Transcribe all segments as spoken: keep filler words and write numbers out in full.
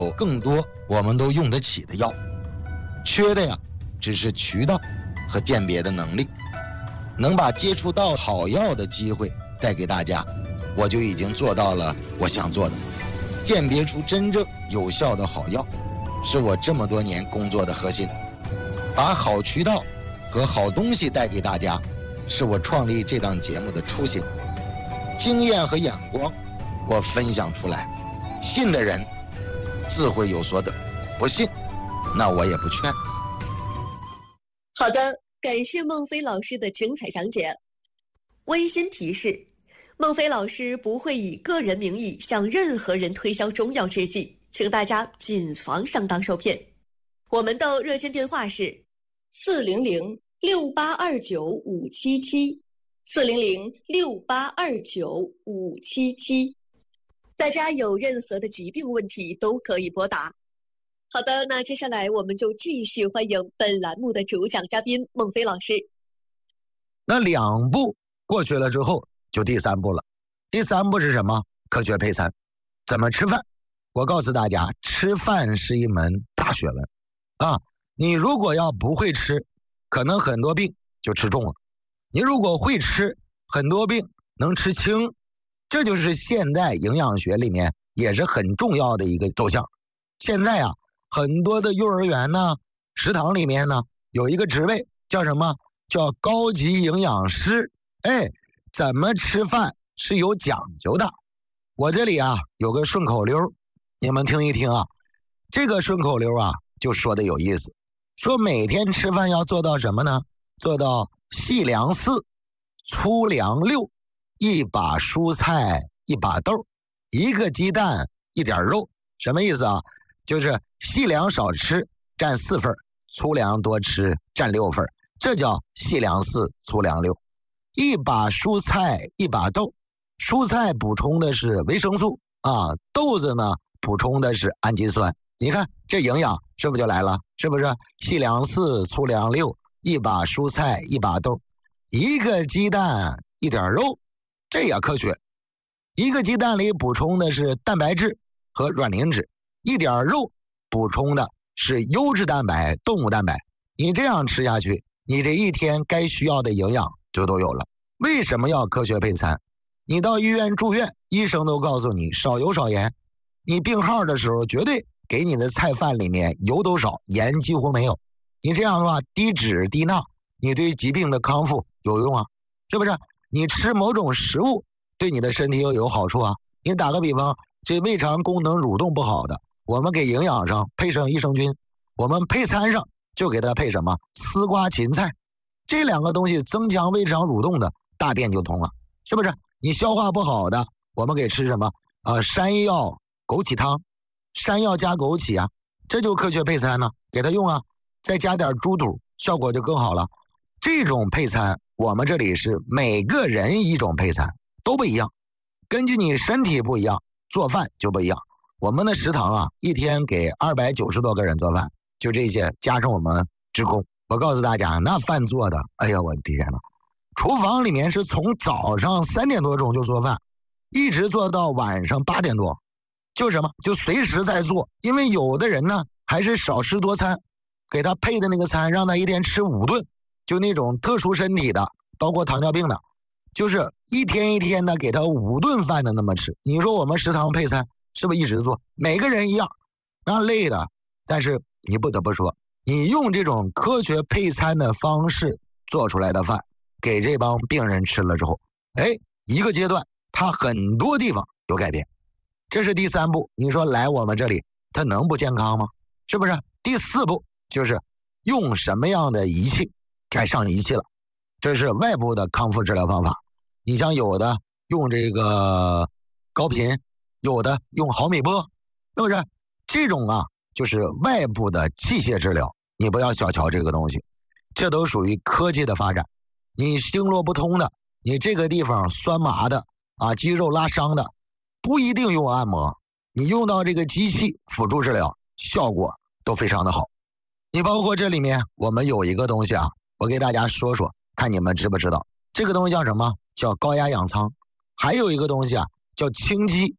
更多我们都用得起的药，缺的呀只是渠道和鉴别的能力。能把接触到好药的机会带给大家，我就已经做到了我想做的。鉴别出真正有效的好药，是我这么多年工作的核心。把好渠道和好东西带给大家，是我创立这档节目的初心。经验和眼光我分享出来，信的人自会有所得，不信那我也不劝。 好的，感谢孟非老师的精彩讲解。温馨提示，孟非老师不会以个人名义向任何人推销中药制剂，请大家谨防上当受骗。我们的热线电话是四零零六八二九五七七，四零零六八二九五七七。大家有任何的疾病问题都可以拨打。好的，那接下来我们就继续欢迎本栏目的主讲嘉宾孟非老师。 那两步过去了之后，就第三步了。第三步是什么？科学配餐。怎么吃饭？我告诉大家，吃饭是一门大学问啊！你如果要不会吃，可能很多病就吃重了；你如果会吃，很多病能吃轻。这就是现代营养学里面也是很重要的一个走向。现在啊，很多的幼儿园呢、食堂里面呢，有一个职位叫什么？叫高级营养师。哎，怎么吃饭是有讲究的。我这里啊有个顺口溜，你们听一听啊。这个顺口溜啊就说的有意思，说每天吃饭要做到什么呢？做到细粮四，粗粮六，一把蔬菜一把豆，一个鸡蛋一点肉。什么意思啊？就是细粮少吃占四份，粗粮多吃占六份，这叫细粮四，粗粮六。一把蔬菜一把豆，蔬菜补充的是维生素啊，豆子呢补充的是氨基酸。你看这营养是不是就来了？是不是细粮四，粗粮六，一把蔬菜一把豆，一个鸡蛋一点肉，这也科学。一个鸡蛋里补充的是蛋白质和卵磷脂，一点肉补充的是优质蛋白、动物蛋白。你这样吃下去，你这一天该需要的营养就都有了。为什么要科学配餐？你到医院住院，医生都告诉你少油少盐。你病号的时候，绝对给你的菜饭里面油都少，盐几乎没有。你这样的话，低脂低钠，你对疾病的康复有用啊，是不是？你吃某种食物对你的身体有有好处啊。你打个比方，这胃肠功能蠕动不好的，我们给营养上配上益生菌，我们配餐上就给它配什么？丝瓜芹菜，这两个东西增强胃肠蠕动的，大便就通了，是不是？你消化不好的，我们给吃什么？呃，山药枸杞汤，山药加枸杞啊，这就科学配餐呢，给它用啊，再加点猪肚，效果就更好了。这种配餐，我们这里是每个人一种配餐，都不一样，根据你身体不一样，做饭就不一样。我们的食堂啊，一天给二百九十多个人做饭，就这些加上我们职工，我告诉大家，那饭做的，哎呀，我的天哪！厨房里面是从早上三点多钟就做饭，一直做到晚上八点多，就什么就随时在做。因为有的人呢还是少吃多餐，给他配的那个餐让他一天吃五顿，就那种特殊身体的，包括糖尿病的，就是一天一天的给他五顿饭的那么吃。你说我们食堂配餐是不是一直做？每个人一样，那累的。但是你不得不说，你用这种科学配餐的方式做出来的饭，给这帮病人吃了之后，哎，一个阶段他很多地方有改变。这是第三步，你说来我们这里他能不健康吗？是不是？第四步就是用什么样的仪器，该上仪器了。这是外部的康复治疗方法。你像有的用这个高频，有的用毫米波，是不是？这种啊就是外部的器械治疗，你不要小瞧这个东西，这都属于科技的发展。你经络不通的，你这个地方酸麻的啊，肌肉拉伤的，不一定用按摩，你用到这个机器辅助治疗，效果都非常的好。你包括这里面我们有一个东西啊，我给大家说说，看你们知不知道。这个东西叫什么？叫高压氧舱。还有一个东西啊叫清肌。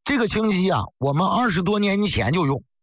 这个清晰啊，我们二十多年前就用。